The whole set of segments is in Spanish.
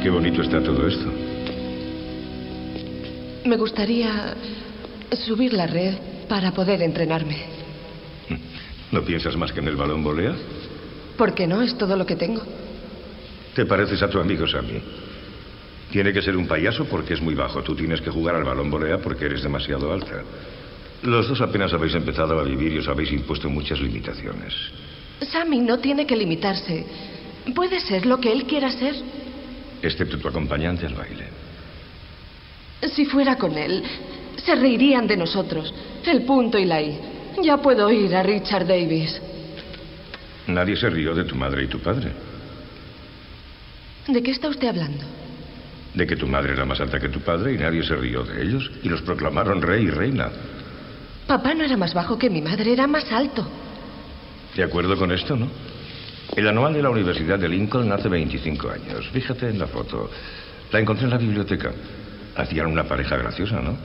Qué bonito está todo esto. Me gustaría subir la red para poder entrenarme. ¿No piensas más que en el balón volea? ¿Por qué no? Es todo lo que tengo. Te pareces a tu amigo Sammy. Tiene que ser un payaso porque es muy bajo. Tú tienes que jugar al balón volea porque eres demasiado alta. Los dos apenas habéis empezado a vivir y os habéis impuesto muchas limitaciones. Sammy no tiene que limitarse. Puede ser lo que él quiera ser. Excepto tu acompañante al baile. Si fuera con él, se reirían de nosotros. El punto y la I. Ya puedo ir a Richard Davis. Nadie se rió de tu madre y tu padre. ¿De qué está usted hablando? De que tu madre era más alta que tu padre y nadie se rió de ellos. Y los proclamaron rey y reina. Papá no era más bajo que mi madre, era más alto. ¿De acuerdo con esto, no? El anual de la Universidad de Lincoln hace 25 años. Fíjate en la foto. La encontré en la biblioteca. Hacían una pareja graciosa, ¿no?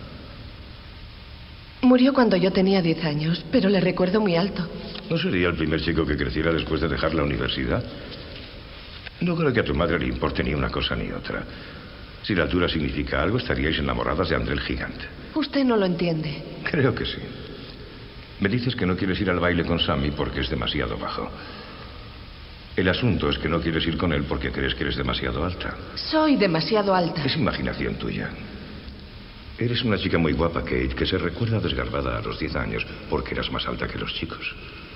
Murió cuando yo tenía 10 años, pero le recuerdo muy alto. ¿No sería el primer chico que creciera después de dejar la universidad? No creo que a tu madre le importe ni una cosa ni otra. Si la altura significa algo, estaríais enamoradas de André el gigante. Usted no lo entiende. Creo que sí. Me dices que no quieres ir al baile con Sammy porque es demasiado bajo. El asunto es que no quieres ir con él porque crees que eres demasiado alta. Soy demasiado alta. Es imaginación tuya. Eres una chica muy guapa, Kate, que se recuerda desgarbada a los 10 años porque eras más alta que los chicos.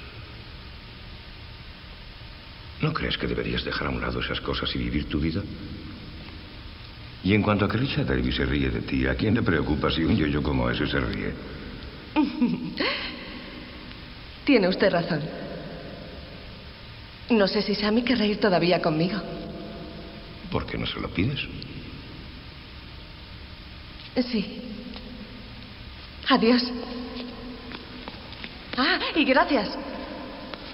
¿No crees que deberías dejar a un lado esas cosas y vivir tu vida? Y en cuanto a que Richard Davis se ríe de ti, ¿a quién le preocupa si un yo-yo como ese se ríe? Tiene usted razón. No sé si Sammy querrá ir todavía conmigo. ¿Por qué no se lo pides? Sí. Adiós. Ah, y gracias.